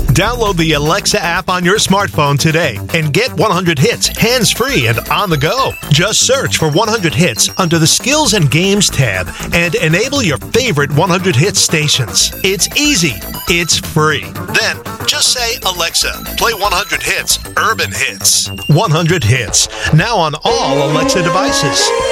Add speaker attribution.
Speaker 1: Download the Alexa app on your smartphone today and get 100 hits hands-free and on the go. Just search for 100 hits under the Skills and Games tab and enable your favorite 100 hits stations. It's easy. It's free. Then just say, Alexa, play 100 hits, urban hits. 100 hits. Now on all Alexa devices.